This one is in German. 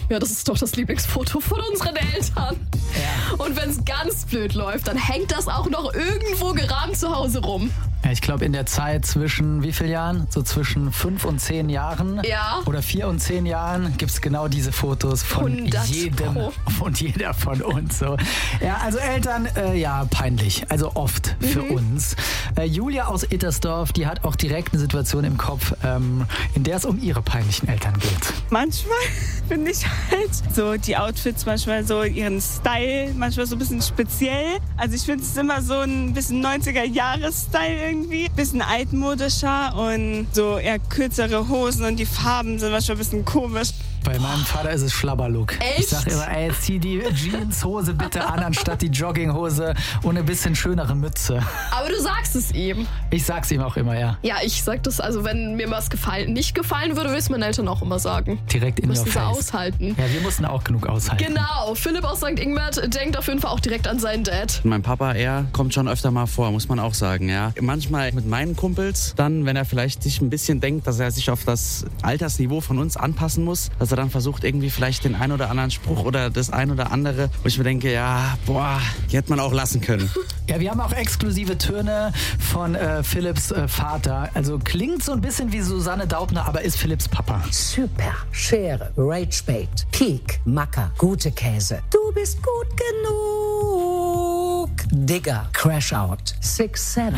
ja, das ist doch das Lieblingsfoto von unseren Eltern. Ja. Und wenn es ganz blöd läuft, dann hängt das auch noch irgendwo gerahmt zu Hause rum. Ja, ich glaube, in der Zeit zwischen wie vielen Jahren? So zwischen 5 und 10 Jahren Ja. oder 4 und 10 Jahren gibt es genau diese Fotos von 100 jedem Pro. und jeder von uns. So. Ja, also Eltern, ja, peinlich. Also oft für uns. Julia aus Ittersdorf, die hat auch direkt eine Situation im Kopf, in der es um ihre peinlichen Eltern geht. Manchmal finde ich halt so die Outfits, manchmal so ihren Style, manchmal so ein bisschen speziell. Also ich finde es immer so ein bisschen 90er-Jahres-Style irgendwie. Bisschen altmodischer und so eher kürzere Hosen und die Farben sind manchmal ein bisschen komisch. Bei meinem Vater ist es Schlabberlook. Echt? Ich sag immer, ey, zieh die Jeanshose bitte an, anstatt die Jogginghose und eine bisschen schönere Mütze. Aber du sagst es ihm. Ich sag's ihm auch immer, ja. Ja, ich sag das, also wenn mir was nicht gefallen würde, würde ich es meinen Eltern auch immer sagen. Direkt in your Müssen sie face. aushalten. Ja, wir mussten auch genug aushalten. Genau, Philipp aus St. Ingbert denkt auf jeden Fall auch direkt an seinen Dad. Mein Papa, er kommt schon öfter mal vor, muss man auch sagen, ja. Manchmal mit meinen Kumpels, dann, wenn er vielleicht sich ein bisschen denkt, dass er sich auf das Altersniveau von uns anpassen muss, dass er dann versucht, irgendwie vielleicht den ein oder anderen Spruch oder das ein oder andere, wo ich mir denke, ja, boah, die hätte man auch lassen können. Ja, wir haben auch exklusive Töne von Philipps Vater. Also klingt so ein bisschen wie Susanne Daubner, aber ist Philipps Papa. Super, Schere, Ragebait, Peak, Macker, gute Käse. Du bist gut genug. Digger, Crash Out, 6-7.